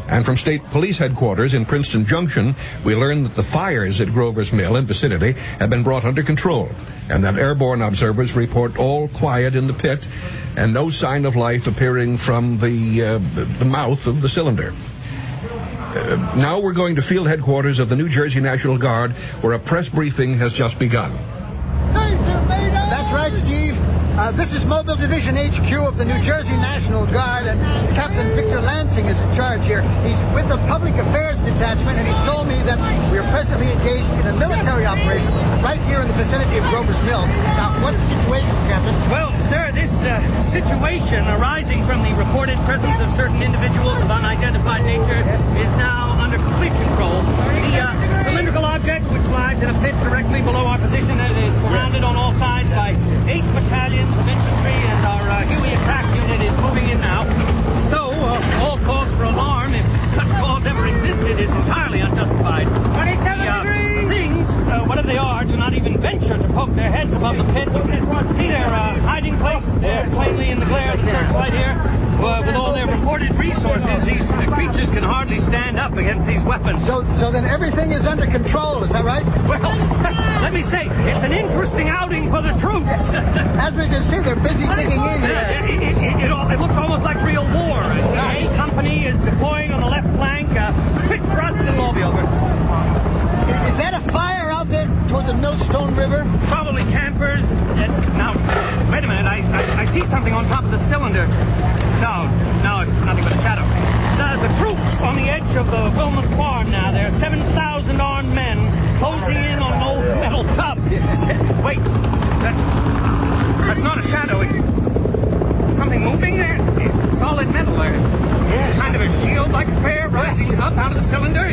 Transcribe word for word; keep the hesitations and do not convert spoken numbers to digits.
And from State Police Headquarters in Princeton Junction, we learn that the fires at Grover's Mill and vicinity have been brought under control, and that airborne observers report all quiet in the pit and no sign of life appearing from the, uh, the mouth of the cylinder. Uh, now we're going to field headquarters of the New Jersey National Guard, where a press briefing has just begun. That's right, Steve. Uh, this is Mobile Division H Q of the New Jersey National Guard, and Captain Victor Lansing is in charge here. He's with the Public Affairs Detachment, and he's told me that we are presently engaged in a military operation right here in the vicinity of Grover's Mill. Now, what's the situation, Captain? Well, sir, this uh, situation arising from the reported presence of certain individuals of unidentified nature is now under complete control. The uh, cylindrical object, which lies in a pit directly below our position, that is surrounded on all sides by eight battalions of infantry, and our uh, Huey attack unit is moving in now. So, uh, all cause for alarm, if such cause ever existed, is entirely unjustified. twenty-seven the, uh, degrees! Things, uh, whatever they are, do not even venture to poke their heads above the pit. See their uh, hiding place there, plainly in the glare of the searchlight here. Uh, with all their reported resources, these uh, creatures can hardly stand up against these weapons. So, so then everything is under control, is that right? Well, let me say, it's an interesting outing for the troops. As we can see, they're busy digging in here. It, it, it, it, it looks almost like real war. The A Company is deploying on the left flank. Uh, quick thrust, it'll all be over. Is that a fire out there toward the Millstone River? Probably campers. Uh, now, wait a minute. I, I, I see something on top of the cylinder. No, no, it's nothing but a shadow. The, the troops on the edge of the Wilmot Farm now. There are seven thousand armed men closing in on an old metal tub. Wait, that, that's not a shadow. It's something moving there. It's solid metal there. Yes. Kind of a shield-like affair rising up out of the cylinder.